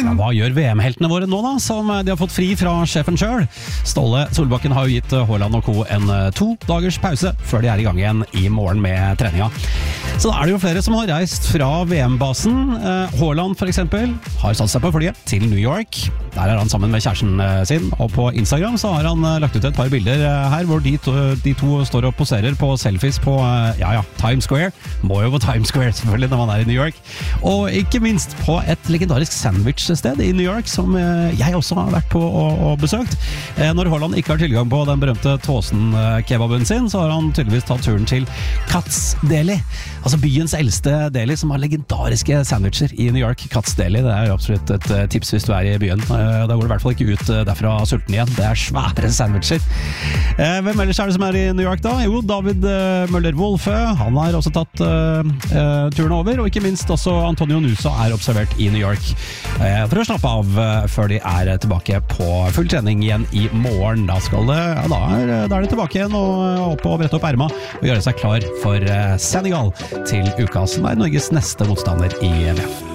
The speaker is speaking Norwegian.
Ja, hva gjør VM-heltene våre nå da, som de har fått fri fra sjefen selv? Ståle Solbakken har jo gitt Haaland og Co. en 2 dagers pause før de er i gang igjen i morgen med treninga. Så da er det jo flere som har reist fra VM-basen. Haaland for eksempel har satt seg på flyet til New York. Der er han sammen med kjæresten sin, og på Instagram så har han lagt ut et par bilder her hvor de to står og poserer på selfies på, Times Square. Må jo på Times Square selvfølgelig når man er i New York. Og ikke minst på et legendarisk sandwich-sted i New York som jeg også har vært på og besøkt. Når Haaland ikke har tilgang på den berømte Tåsen-kebaben sin, så har han tydeligvis tatt turen til Katz Deli. Altså byens eldste deli som har legendariske sandwicher i New York. Katz Deli, det er jo absolutt et tips hvis du er i byen. Da går du i hvert fall ikke ut derfra sulten igjen. Det er svære sandwicher. Hvem ellers er det som er i New York da? Jo, David Møller-Wolfe. Han har også tatt turen over, og ikke minst også Antonio Nusa er observert i New York for å slappe av før de er tilbake på full trening igjen i morgen. Da er det tilbake igjen og opp og brette opp erma og gjøre seg klar for Senegal til uka som er Norges neste motstander i VM.